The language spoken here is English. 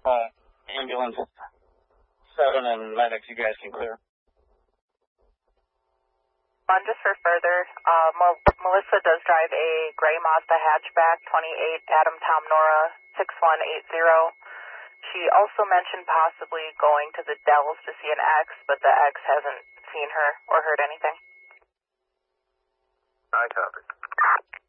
ambulance 7 and medics, you guys can clear. Just for further, Melissa does drive a gray Mazda hatchback, 28 Adam Tom Nora 6180. She also mentioned possibly going to the Dells to see an ex, but the ex hasn't seen her or heard anything. I copy.